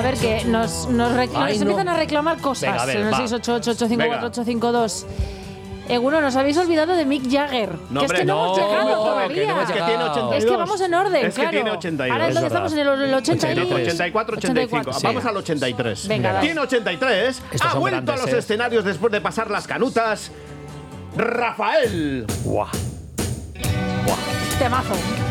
A ver, que nos empiezan a reclamar cosas. Venga, a ver, en el va. 688-854-852. Bueno, nos habéis olvidado de Mick Jagger. No, que es que no hemos hombre, llegado no, todavía. que no hemos Es que tiene 82. Es que vamos en orden, Es que claro. tiene 82. Ahora entonces Es estamos en el 84, 85. Sí. Vamos al 83. Venga, dale. Tiene 83. Estos Ha son vuelto grandes, a los escenarios después de pasar las canutas. Rafael. Buah. Temazo.